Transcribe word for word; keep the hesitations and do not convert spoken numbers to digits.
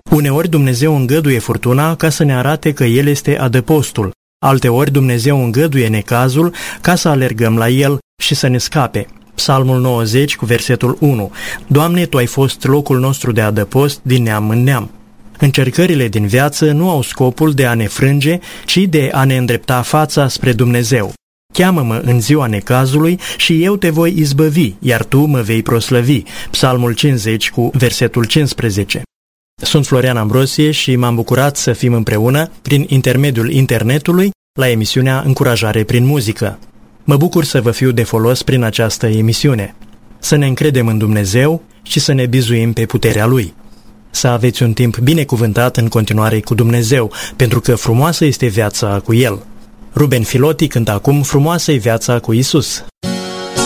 Uneori Dumnezeu îngăduie furtuna ca să ne arate că El este adăpostul. Alteori Dumnezeu îngăduie necazul ca să alergăm la El și să ne scape. Psalmul nouăzeci cu versetul unu. Doamne, Tu ai fost locul nostru de adăpost din neam în neam. Încercările din viață nu au scopul de a ne frânge, ci de a ne îndrepta fața spre Dumnezeu. Cheamă-mă în ziua necazului și eu te voi izbăvi, iar tu mă vei proslăvi. Psalmul cincizeci cu versetul cincisprezece. Sunt Florian Ambrosie și m-am bucurat să fim împreună prin intermediul internetului la emisiunea Încurajare prin muzică. Mă bucur să vă fiu de folos prin această emisiune. Să ne încredem în Dumnezeu și să ne bizuim pe puterea Lui. Să aveți un timp binecuvântat în continuare cu Dumnezeu, pentru că frumoasă este viața cu El. Ruben Filoti cântă acum Frumoasă-i viața cu Isus.